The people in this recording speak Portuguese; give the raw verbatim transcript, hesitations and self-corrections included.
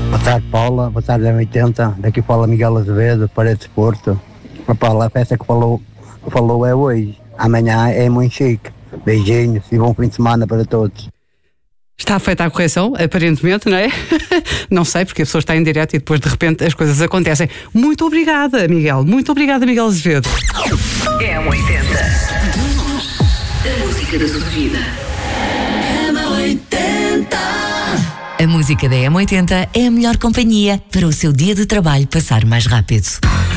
Boa tarde, Paula. Boa tarde, M oitenta. Daqui fala Miguel Azevedo, Paredes Porto. A Paula, a festa que falou, que falou é hoje. Amanhã é muito chique. Beijinhos e bom fim de semana para todos. Está feita a correção, aparentemente, não é? Não sei, porque a pessoa está em direto e depois de repente as coisas acontecem. Muito obrigada, Miguel. Muito obrigada, Miguel Azevedo. M oitenta. A música da sua vida. M oitenta. A música da M oitenta é a melhor companhia para o seu dia de trabalho passar mais rápido.